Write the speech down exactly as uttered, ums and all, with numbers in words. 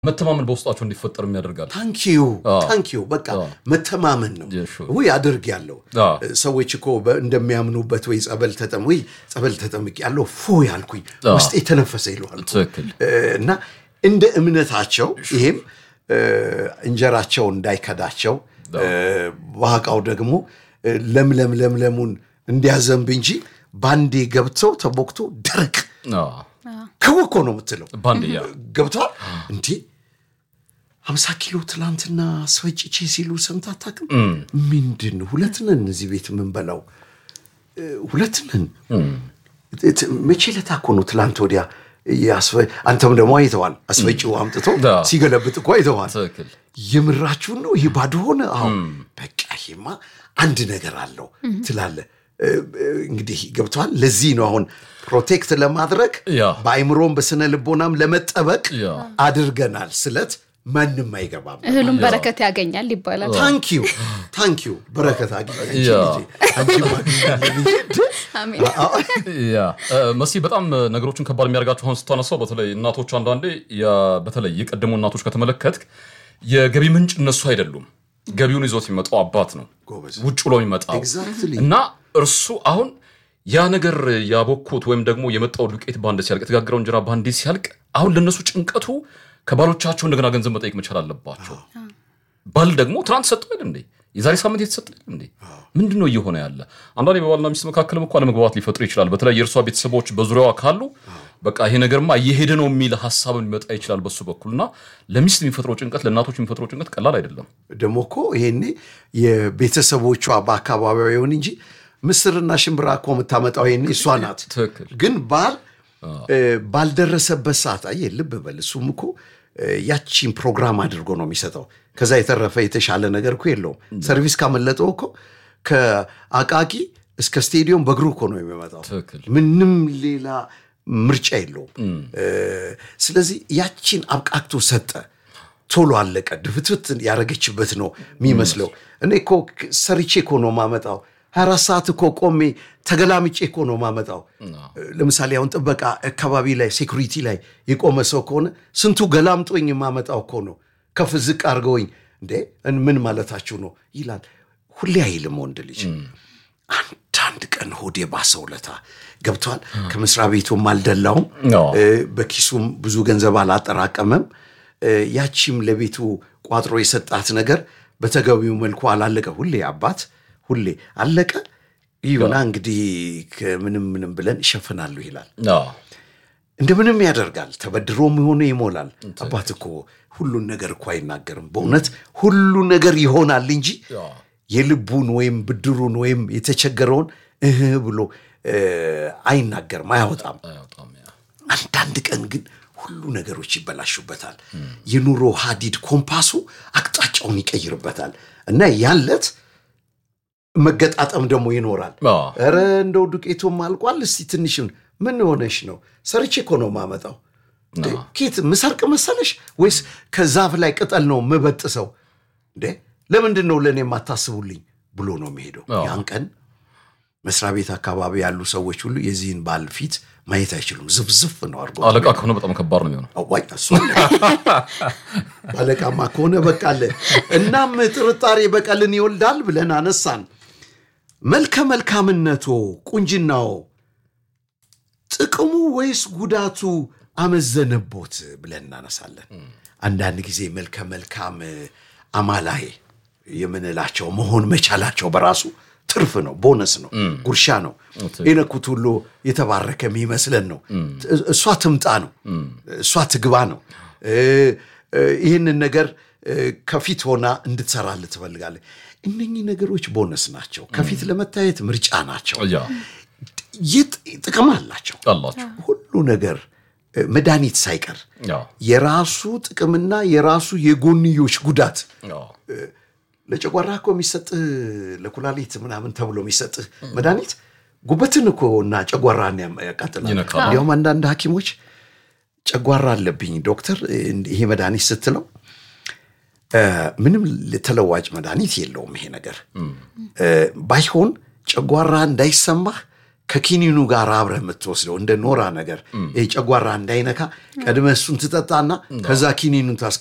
መተማመን በውስጣቸው እንዲፈጠር የሚያደርጋል ታንክ ዩ ታንክ ዩ በቃ መተማመን ነው ወይ ያደርግ ያለው ሰዎች እኮ እንደሚያምኑበት ወይ ጸበል ተጠም ወይ ጸበል ተጠምቅ ያለው ፉ ያልኩኝ ውስጥ የተነፈሰ ይሏል እና እንደ እምነታቸው ይሄም እንጀራቸው እንዳይከዳቸው ዋቃው ደግሞ ለምለም ለምለሙን እንዲያዘንብ እንጂ ባንዴ ገብተው ተቦክቶ ደረቅ ከወኮ ነው የምትለው ባንዴ ያ ገብቷል እንዴ ሃምሳ ኪሎ ትላንትና ስወጭቼ ሲሉ ሰምታታከም ምንድነው ሁለት ነን እዚህ ቤት ምን በላው ሁለት ነን መቼ ለታኮ ነው ትላንት ወዲያ ያስፈ አንተም ደግሞ አይተዋል አስፈጭው አምጥቶ ሲገለብጥ እኮ አይተዋል ይምራችሁ ነው ይሄ ባዶ ሆነ አሁን በቃ ይሄማ አንድ ነገር አለው ትላለ እንግዲህ ገብቷል ለዚህ ነው አሁን ፕሮቴክት ለማድረግ ባይምሮም በስነ ልቦናም ለመጠበቅ አድርገናል ስለት ማንንም አይገባም እህሉም በረከት ያገኛል ይባላል ታንክ ዩ ታንክ ዩ በረከት አገኛል አንቺ አሜን ያ መሲ በጣም ነገሮችን ከባድ የሚያርጋቸው ሆን ስታነሳው በተለይ እናቶች አንዳንዴ ያ በተለይ የቀደሙ እናቶች ከተመለከትክ የገቢ ምንጭ እነሱ አይደሉም ገቢውን ይዞት የሚመጣው አባት ነው ውጭ ብሎ የሚመጣው እና እርሱ አሁን ያ ነገር ያቦኩት ወይም ደግሞ የመጣው ዱቄት ባንድ ሲያልቅ ተጋግረው እንጀራ ባንድ ሲያልቅ አሁን ለነሱ ጭንቀቱ ከባሎቻቸው እንደገና ገንዘብ መጠየቅ መቻል አለባቸው ባል ደግሞ ትራንስ ሰጥቷል እንዴ የዛሬ ሳምንት የተሰጠኝ እንዴ ምንድነው እየሆነ ያለ አንዳንዴ በባልና ሚስት መካከልም እንኳን ለመግባባት ሊፈጥር ይችላል በተለይ የእርሷ ቤተሰቦች በዙሪያዋ ካሉ በቃ ይሄ ነገርማ እየሄደ ነው የሚል ሐሳብን ሊመጣ ይችላል በሱ በኩልና ለሚስት የሚፈጥረው ጭንቀት ለእናቶች የሚፈጥረው ጭንቀት ቀላል አይደለም ደሞኮ ይሄኔ የቤተሰቦቿ በአካባቢው ይሁን እንጂ ምስርና ሽምብራ እኮ መታመጣው ይሄኔ እሷ ናት ግን ባል ባልደረሰበት ሰዓት አይ ልብ በል እሱም እኮ ያቺን ፕሮግራም አድርጎ ነው የሚሰጠው ከዛ የተረፈ የተሻለ ነገር እኮ የለውም ሰርቪስ ካመለጠው እኮ ከአቃቂ እስከ ስቴዲየም በእግሩ እኮ ነው የሚመጣው ምንም ሌላ ምርጫ የለውም ስለዚህ ያቺን አብቃክቶ ሰጠ ቶሎ አለቀ ድፍትፍት ያረገችበት ነው የሚመስለው እኔ እኮ ሰርቼ እኮ ነው ማመጣው ሃያ አራት ሰዓት እኮ ቆሜ ተገላምጬ እኮ ነው ማመጣው ለምሳሌ አሁን ጥበቃ አካባቢ ላይ ሴኩሪቲ ላይ የቆመ ሰው ከሆነ ስንቱ ገላምጦኝ ማመጣው እኮ ነው ከፍ ዝቅ አርገውኝ እንዴ ምን ማለታችሁ ነው ይላል ሁሌ አይልም ወንድ ልጅ አንድ አንድ ቀን ሆዴ ባሰውለታ ገብቷል ከመስራ ቤቱም አልደላውም በኪሱም ብዙ ገንዘብ አላጠራቀመም ያቺም ለቤቱ ቋጥሮ የሰጣት ነገር በተገቢው መልኩ አላለቀ ሁሌ አባት ሁሌ አለቀ ይሁና እንግዲህ ምንም ምንም ብለን ይሸፈናሉ ይላል አዎ እንደምንም ያደርጋል ተበድሮም ሆነ ይሞላል አባት እኮ ሁሉን ነገር እኮ አይናገርም በእውነት ሁሉ ነገር ይሆናል እንጂ የልቡን ወይም ብድሩን ወይም የተቸገረውን እህ ብሎ አይናገርም አያወጣም አንዳንድ ቀን ግን ሁሉ ነገሮች ይበላሹበታል የኑሮ ሀዲድ ኮምፓሱ አቅጣጫውን ይቀይርበታል እና ያለት መገጣጣም ደግሞ ይኖራል አረ እንደው ዱቄቱም አልቋል እስቲ ትንሽን ምን ሆነሽ ነው ሰርቼ እኮ ነው ማመጣው ኬት ምሰርቅ መሰለሽ ወይስ ከዛፍ ላይ ቅጠል ነው መበጥሰው እንዴ ለምንድን ነው ለኔ ማታስቡልኝ ብሎ ነው የሚሄደው ያን ቀን መስራ ቤት አካባቢ ያሉ ሰዎች ሁሉ የዚህን ባል ፊት ማየት አይችሉም ዝፍዝፍ ነው አርጎ አለቃ ከሆነ በጣም ከባድ ነው የሚሆነው አዋይ እሱ ባለቃማ ከሆነ በቃለ እናም ጥርጣሬ በቀልን ይወልዳል ብለን አነሳን መልከ መልካምነቱ ቁንጅናው ጥቅሙ ወይስ ጉዳቱ አመዘነቦት ብለን እናነሳለን አንዳንድ ጊዜ መልከ መልካም አማላይ የምንላቸው መሆን መቻላቸው በራሱ ትርፍ ነው ቦነስ ነው ጉርሻ ነው የነኩት ሁሉ የተባረከ የሚመስለን ነው እሷ ትምጣ ነው እሷ ትግባ ነው ይሄንን ነገር ከፊት ሆና እንድትሰራል ትፈልጋለች እነኚህ ነገሮች ቦነስ ናቸው ከፊት ለመታየት ምርጫ ናቸው ይት ጥቅም አላቸው አላቸው ሁሉ ነገር መድኃኒት ሳይቀር የራሱ ጥቅምና የራሱ የጎንዮሽ ጉዳት ለጨጓራ እኮ የሚሰጥ ለኩላሊት ምናምን ተብሎ የሚሰጥ መድኃኒት ጉበትን እኮና ጨጓራን ያቃጥላል ያው አንዳንድ ሐኪሞች ጨጓራ አለብኝ ዶክተር ይሄ መድኃኒት ስትለው ምንም ለተለዋጭ መድኃኒት የለውም ይሄ ነገር ባይሆን ጨጓራ እንዳይሰማህ ከኪኒኑ ጋር አብረህ የምትወስደው እንደ ኖራ ነገር እጨጓራ እንዳይነካ ቀድመህ እሱን ትጠጣና ከዛ ኪኒኑን